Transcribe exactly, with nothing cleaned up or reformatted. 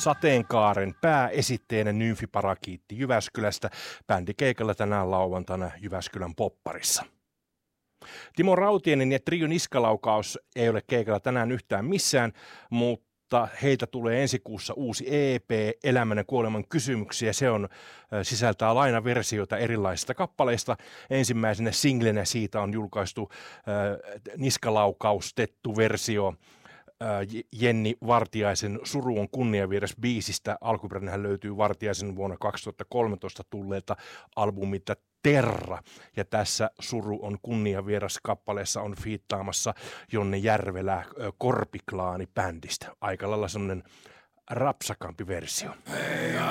Sateenkaaren pääesitteenä Nymfi Parakiitti Jyväskylästä. Bändi keikalla tänään lauantaina Jyväskylän Popparissa. Timo Rautiainen ja Trio Niskalaukaus ei ole keikalla tänään yhtään missään, mutta heiltä tulee ensi kuussa uusi E P, Elämän ja kuoleman kysymyksiä. Se on, sisältää lainaversioita erilaisista kappaleista. Ensimmäisenä singlenä siitä on julkaistu äh, niskalaukaustettu versio Jenni Vartiaisen Suru on kunniavieras biisistä. Alkuperäinenhän löytyy Vartiaisen vuonna kaksituhattakolmetoista tulleelta albumilta Terra. Ja tässä Suru on kunniavieras kappaleessa on fiittaamassa Jonne Järvelä Korpiklaani bändistä. Aika lailla semmoinen rapsakampi versio.